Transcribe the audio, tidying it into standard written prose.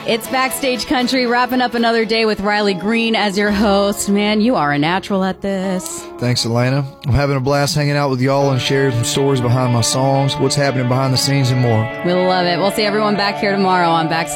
It's Backstage Country, wrapping up another day with Riley Green as your host. Man, you are a natural at this. Thanks, Elena. I'm having a blast hanging out with y'all and sharing some stories behind my songs, what's happening behind the scenes, and more. We'll love it. We'll see everyone back here tomorrow on Backstage.